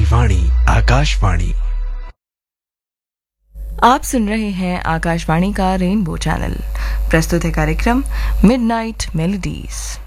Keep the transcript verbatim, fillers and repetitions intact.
की वाणी आकाशवाणी। आप सुन रहे हैं आकाशवाणी का रेनबो चैनल। प्रस्तुत है कार्यक्रम मिडनाइट मेलोडीज।